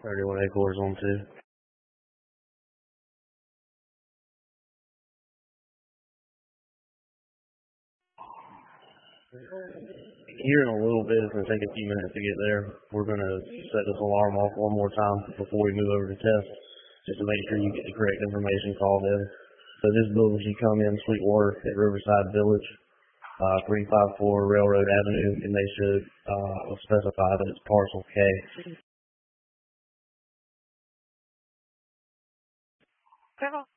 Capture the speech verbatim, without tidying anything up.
thirty-one Acres on two. Here in a little bit, it's going to take a few minutes to get there. We're going to set this alarm off one more time before we move over to test, just to make sure you get the correct information called in. So this building should come in Sweetwater at Riverside Village, uh, three fifty-four Railroad Avenue, and they should uh, specify that it's parcel K. Colonel